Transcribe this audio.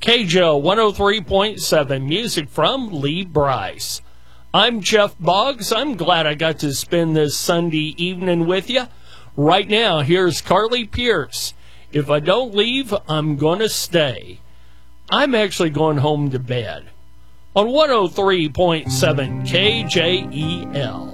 KJO 103.7, music from Lee Brice. I'm Jeff Boggs. I'm glad I got to spend this Sunday evening with you. Right now, here's Carly Pearce. If I don't leave, I'm going to stay. I'm actually going home to bed on 103.7 KJEL.